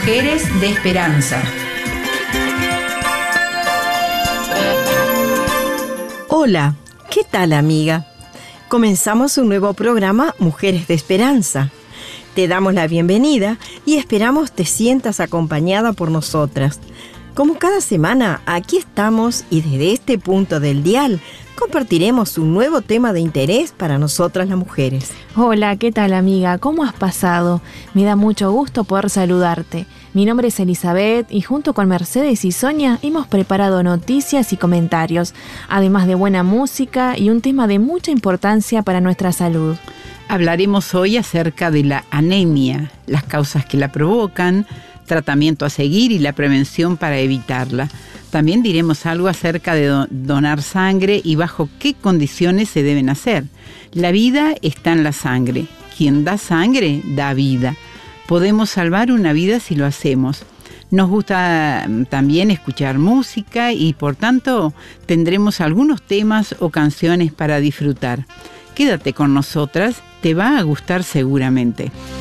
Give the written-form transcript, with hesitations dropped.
Mujeres de Esperanza. Hola, ¿qué tal, amiga? Comenzamos un nuevo programa, Mujeres de Esperanza. Te damos la bienvenida y esperamos te sientas acompañada por nosotras. Como cada semana, aquí estamos y desde este punto del dial compartiremos un nuevo tema de interés para nosotras las mujeres. Hola, ¿qué tal, amiga? ¿Cómo has pasado? Me da mucho gusto poder saludarte. Mi nombre es Elizabeth y junto con Mercedes y Sonia hemos preparado noticias y comentarios, además de buena música y un tema de mucha importancia para nuestra salud. Hablaremos hoy acerca de la anemia, las causas que la provocan, tratamiento a seguir y la prevención para evitarla. También diremos algo acerca de donar sangre y bajo qué condiciones se deben hacer. La vida está en la sangre. Quien da sangre, da vida. Podemos salvar una vida si lo hacemos. Nos gusta también escuchar música y por tanto tendremos algunos temas o canciones para disfrutar. Quédate con nosotras, te va a gustar seguramente.